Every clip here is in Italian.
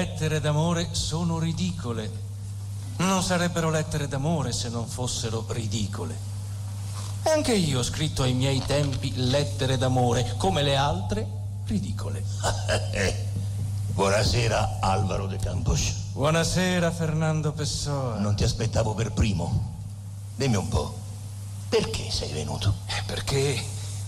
lettere d'amore sono ridicole. Non sarebbero lettere d'amore se non fossero ridicole. E anche io ho scritto ai miei tempi lettere d'amore, come le altre, ridicole. Buonasera, Alvaro de Campos. Buonasera, Fernando Pessoa. Non ti aspettavo per primo. Dimmi un po', perché sei venuto? Perché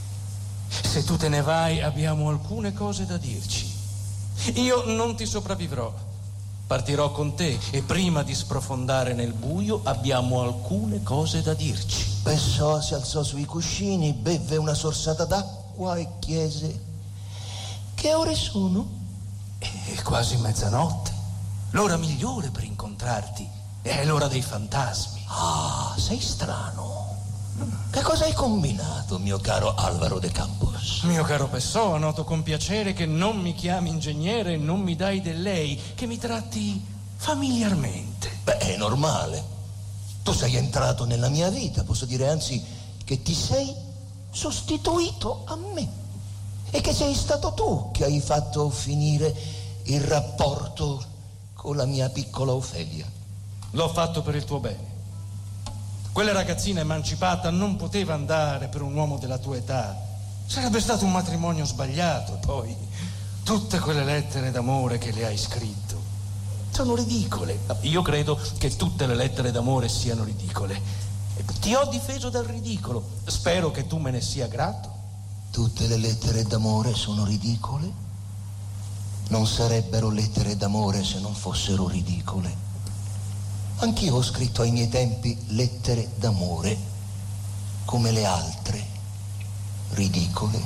se tu te ne vai abbiamo alcune cose da dirci. Io non ti sopravvivrò. Partirò con te e prima di sprofondare nel buio abbiamo alcune cose da dirci. Pessoa si alzò sui cuscini, bevve una sorsata d'acqua e chiese: che ore sono? È quasi mezzanotte. L'ora migliore per incontrarti è l'ora dei fantasmi. Ah, sei strano. Che cosa hai combinato, mio caro Alvaro de Campos? Mio caro Pessoa, noto con piacere che non mi chiami ingegnere e non mi dai del lei, che mi tratti familiarmente. Beh, è normale. Tu sei entrato nella mia vita, posso dire anzi che ti sei sostituito a me e che sei stato tu che hai fatto finire il rapporto con la mia piccola Ofelia. L'ho fatto per il tuo bene. Quella ragazzina emancipata non poteva andare per un uomo della tua età. Sarebbe stato un matrimonio sbagliato. E poi tutte quelle lettere d'amore che le hai scritto sono ridicole. Io credo che tutte le lettere d'amore siano ridicole. Ti ho difeso dal ridicolo. Spero che tu me ne sia grato. Tutte le lettere d'amore sono ridicole? Non sarebbero lettere d'amore se non fossero ridicole. Anch'io ho scritto ai miei tempi lettere d'amore, come le altre, ridicole.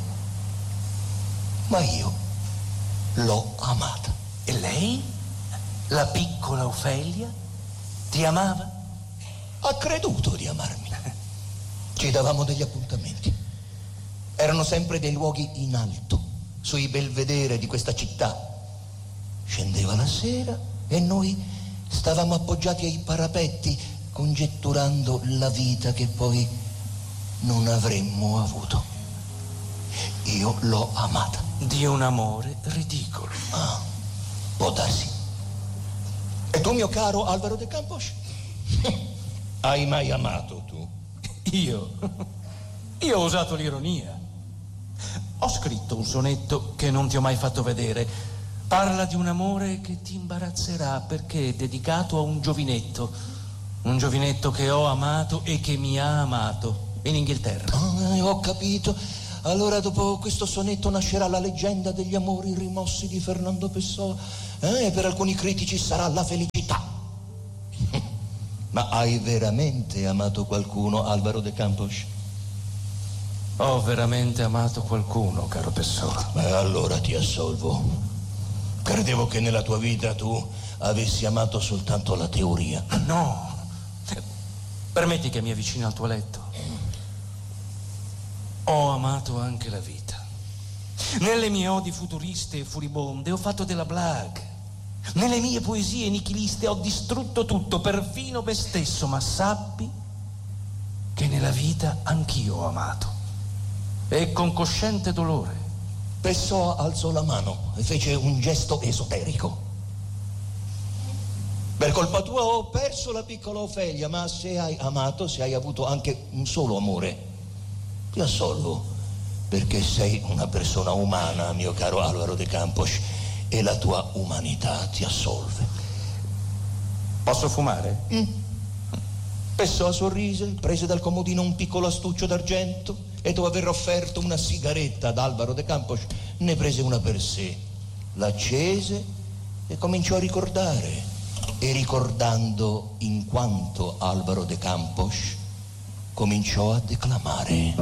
Ma io l'ho amata. E lei, la piccola Ofelia, ti amava? Ha creduto di amarmi. Ci davamo degli appuntamenti. Erano sempre dei luoghi in alto, sui belvedere di questa città. Scendeva la sera e noi stavamo appoggiati ai parapetti, congetturando la vita che poi non avremmo avuto. Io l'ho amata. Di un amore ridicolo. Ah, può darsi. E tu, mio caro Alvaro de Campos? Hai mai amato tu? Io ho usato l'ironia. Ho scritto un sonetto che non ti ho mai fatto vedere. Parla di un amore che ti imbarazzerà perché è dedicato a un giovinetto che ho amato e che mi ha amato in Inghilterra. Ho capito. Allora dopo questo sonetto nascerà la leggenda degli amori rimossi di Fernando Pessoa. E per alcuni critici sarà la felicità. Ma hai veramente amato qualcuno, Alvaro de Campos? Ho veramente amato qualcuno, caro Pessoa. Beh, allora ti assolvo. Credevo che nella tua vita tu avessi amato soltanto la teoria. No. Permetti che mi avvicini al tuo letto. Ho amato anche la vita. Nelle mie odi futuriste e furibonde ho fatto della blague. Nelle mie poesie nichiliste ho distrutto tutto, perfino me stesso, ma sappi che nella vita anch'io ho amato. E con cosciente dolore. Pessoa alzò la mano e fece un gesto esoterico. Per colpa tua ho perso la piccola Ofelia, ma se hai amato, se hai avuto anche un solo amore, ti assolvo, perché sei una persona umana, mio caro Alvaro de Campos, e la tua umanità ti assolve. Posso fumare? Pessoa sorrise, prese dal comodino un piccolo astuccio d'argento e dopo aver offerto una sigaretta ad Alvaro de Campos ne prese una per sé, l'accese e cominciò a ricordare. E ricordando in quanto Alvaro de Campos cominciò a declamare.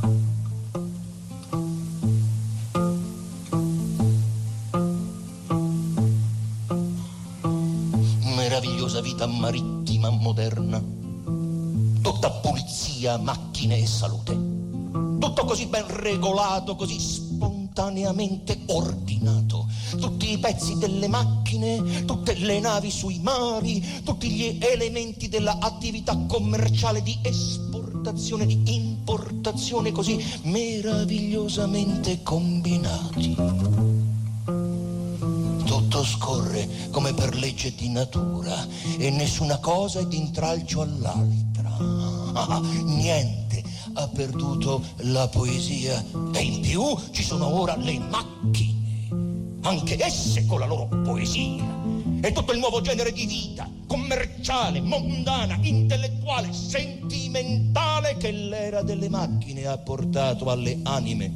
Meravigliosa vita marittima moderna, tutta pulizia, macchine e salute, tutto così ben regolato, così spontaneamente ordinato, tutti i pezzi delle macchine, tutte le navi sui mari, tutti gli elementi della attività commerciale di esportazione, di importazione, così meravigliosamente combinati. Tutto tutto scorre come per legge di natura e nessuna cosa è d'intralcio all'altra. Niente ha perduto la poesia e in più ci sono ora le macchine, anche esse con la loro poesia. E tutto il nuovo genere di vita, commerciale, mondana, intellettuale, sentimentale che l'era delle macchine ha portato alle anime.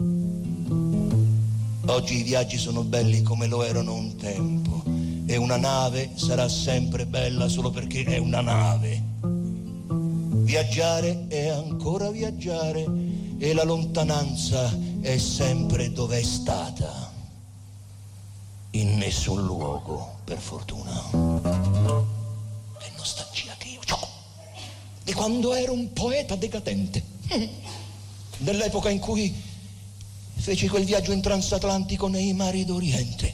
Oggi i viaggi sono belli come lo erano un tempo e una nave sarà sempre bella solo perché è una nave. Viaggiare è ancora viaggiare e la lontananza è sempre dove è stata. In nessun luogo, per fortuna. Che nostalgia che io ho di quando ero un poeta decadente, dell'epoca in cui feci quel viaggio in transatlantico nei mari d'Oriente.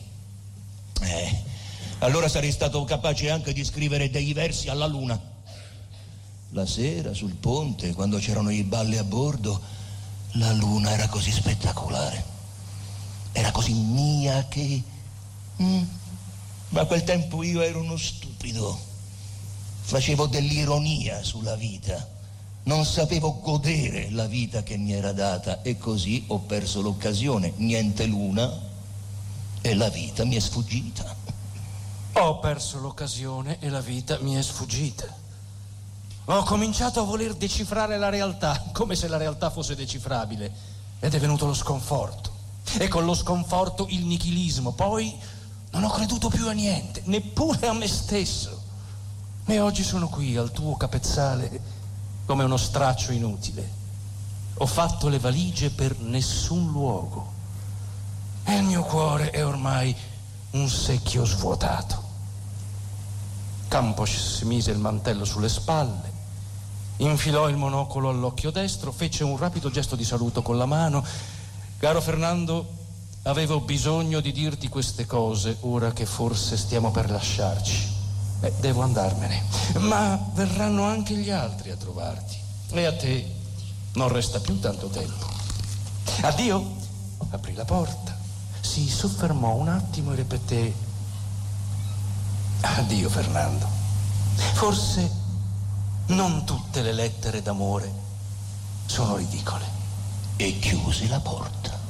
Allora sarei stato capace anche di scrivere dei versi alla luna. La sera sul ponte, quando c'erano i balli a bordo, la luna era così spettacolare, era così mia che... Ma a quel tempo io ero uno stupido, facevo dell'ironia sulla vita, non sapevo godere la vita che mi era data e così ho perso l'occasione. Niente luna e la vita mi è sfuggita. Ho perso l'occasione e la vita mi è sfuggita. Ho cominciato a voler decifrare la realtà, come se la realtà fosse decifrabile, ed è venuto lo sconforto. E con lo sconforto il nichilismo. Poi non ho creduto più a niente, neppure a me stesso. E oggi sono qui al tuo capezzale come uno straccio inutile. Ho fatto le valigie per nessun luogo e il mio cuore è ormai un secchio svuotato. Campos si mise il mantello sulle spalle, infilò il monocolo all'occhio destro, fece un rapido gesto di saluto con la mano. Caro Fernando, avevo bisogno di dirti queste cose ora che forse stiamo per lasciarci. Devo andarmene, ma verranno anche gli altri a trovarti e a te non resta più tanto tempo. Addio. Aprì la porta, si soffermò un attimo e ripeté: addio Fernando. Forse non tutte le lettere d'amore sono ridicole. E chiusi la porta.